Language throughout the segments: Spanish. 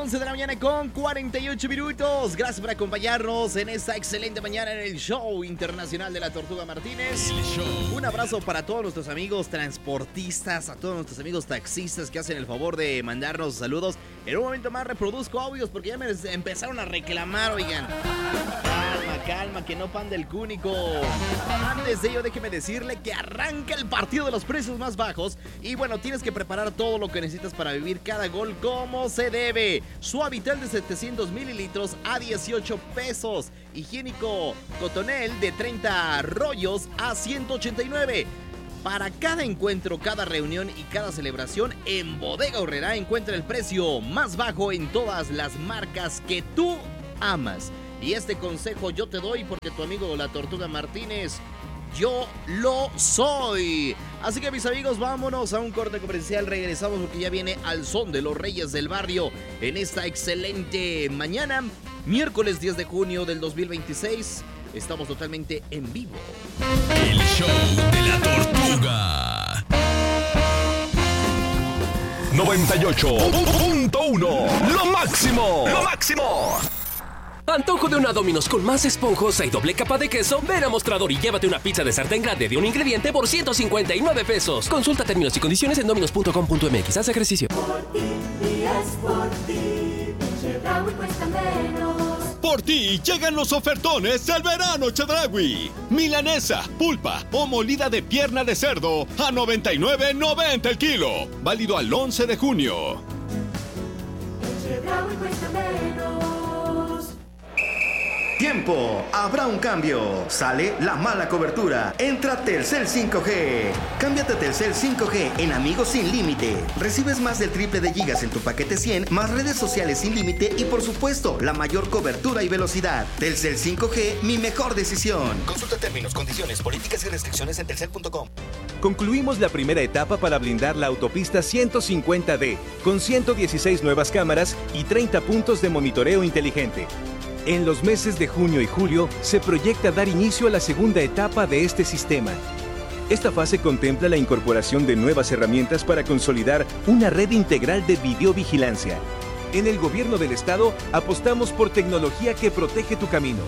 11 de la mañana con 48 minutos. Gracias por acompañarnos en esta excelente mañana en el show internacional de la Tortuga Martínez. Un abrazo para todos nuestros amigos transportistas, a todos nuestros amigos taxistas que hacen el favor de mandarnos saludos. En un momento más reproduzco audios porque ya me empezaron a reclamar, oigan. Calma, que no pan del cúnico. Antes de ello, déjeme decirle que arranca el partido de los precios más bajos. Y bueno, tienes que preparar todo lo que necesitas para vivir cada gol como se debe. Suavitel de 700 mililitros a 18 pesos. Higiénico Cotonel de 30 rollos a 189. Para cada encuentro, cada reunión y cada celebración, en Bodega Aurrerá encuentra el precio más bajo en todas las marcas que tú amas. Y este consejo yo te doy porque tu amigo la Tortuga Martínez, yo lo soy. Así que mis amigos, vámonos a un corte comercial. Regresamos porque ya viene Al Son de los Reyes del Barrio en esta excelente mañana, miércoles 10 de junio del 2026. Estamos totalmente en vivo. El show de la Tortuga. 98.1. Lo máximo. Lo máximo. Antojo de una Domino's con más esponjosa y doble capa de queso. Ven a Mostrador y llévate una pizza de sartén grande de un ingrediente por 159 pesos. Consulta términos y condiciones en dominos.com.mx. Haz ejercicio. Por ti, y es por ti. Chedraui cuesta menos. Por ti llegan los ofertones del verano Chedraui. Milanesa, pulpa o molida de pierna de cerdo a $99.90 el kilo. Válido al 11 de junio. Chedraui cuesta menos. Tiempo, habrá un cambio. Sale la mala cobertura. Entra Telcel 5G. Cámbiate a Telcel 5G en Amigos Sin Límite. Recibes más del triple de gigas en tu paquete 100, más redes sociales sin límite y por supuesto, la mayor cobertura y velocidad. Telcel 5G, mi mejor decisión. Consulta términos, condiciones, políticas y restricciones en telcel.com. Concluimos la primera etapa para blindar la autopista 150D, con 116 nuevas cámaras y 30 puntos de monitoreo inteligente. En los meses de junio y julio se proyecta dar inicio a la segunda etapa de este sistema. Esta fase contempla la incorporación de nuevas herramientas para consolidar una red integral de videovigilancia. En el Gobierno del Estado apostamos por tecnología que protege tu camino.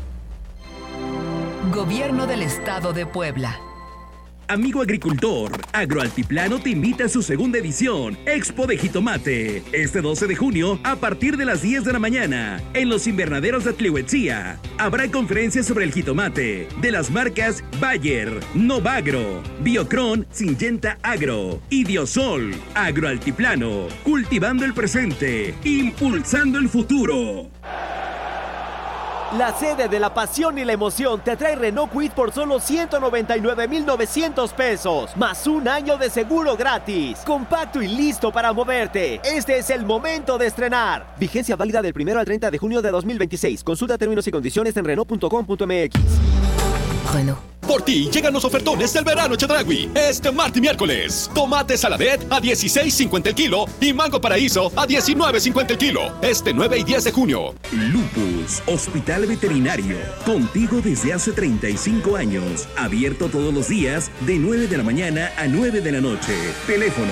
Gobierno del Estado de Puebla. Amigo agricultor, Agroaltiplano te invita a su segunda edición, Expo de Jitomate, este 12 de junio a partir de las 10 de la mañana, en los invernaderos de Tlihuetzía. Habrá conferencias sobre el jitomate, de las marcas Bayer, Novagro, Biocron, Syngenta Agro y Diosol. Agroaltiplano, cultivando el presente, impulsando el futuro. La sede de la pasión y la emoción te trae Renault Kwid por solo 199,900 pesos, más un año de seguro gratis. Compacto y listo para moverte. Este es el momento de estrenar. Vigencia válida del 1 al 30 de junio de 2026. Consulta términos y condiciones en Renault.com.mx. Renault. Por ti llegan los ofertones del verano Chedraui. Este martes y miércoles. Tomate saladet a $16.50 el kilo y mango paraíso a $19.50 el kilo. Este 9 y 10 de junio. Lupus, Hospital Veterinario. Contigo desde hace 35 años. Abierto todos los días de 9 de la mañana a 9 de la noche. Teléfono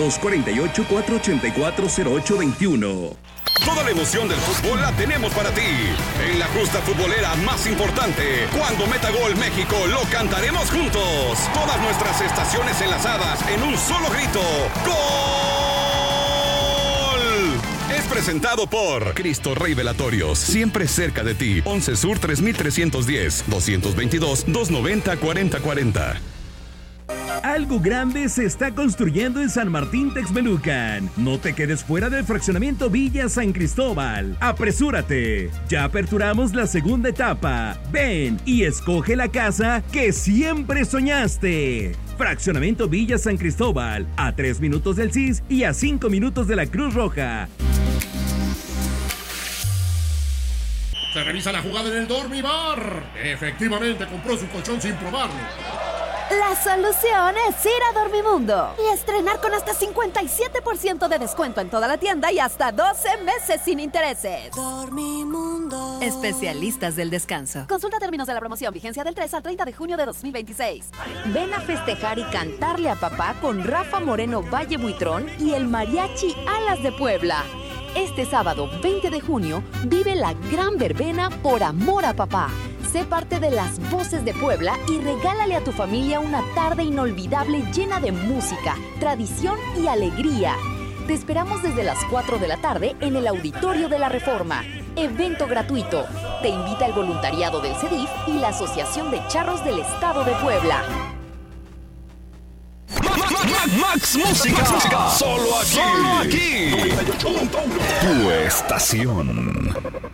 248-484-0821. Toda la emoción del fútbol la tenemos para ti. En la justa futbolera más importante, cuando meta gol México, lo cantaremos juntos. Todas nuestras estaciones enlazadas en un solo grito. ¡Gol! Es presentado por Cristo Rey Velatorios, siempre cerca de ti. 11 Sur 3310, 222-290-4040. Algo grande se está construyendo en San Martín Texmelucan. No te quedes fuera del fraccionamiento Villa San Cristóbal. ¡Apresúrate! Ya aperturamos la segunda etapa. Ven y escoge la casa que siempre soñaste. Fraccionamiento Villa San Cristóbal, a 3 minutos del CIS y a 5 minutos de la Cruz Roja. Se revisa la jugada en el Dormibar. Efectivamente compró su colchón sin probarlo. La solución es ir a Dormimundo y estrenar con hasta 57% de descuento en toda la tienda y hasta 12 meses sin intereses. Dormimundo. Especialistas del descanso. Consulta términos de la promoción, vigencia del 3 al 30 de junio de 2026. Ven a festejar y cantarle a papá con Rafa Moreno Valle Buitrón y el Mariachi Alas de Puebla. Este sábado 20 de junio vive la gran verbena Por Amor a Papá. Sé parte de las voces de Puebla y regálale a tu familia una tarde inolvidable llena de música, tradición y alegría. Te esperamos desde las 4 de la tarde en el Auditorio de la Reforma. Evento gratuito. Te invita el voluntariado del CEDIF y la Asociación de Charros del Estado de Puebla. Max Música. Solo aquí. Tu estación.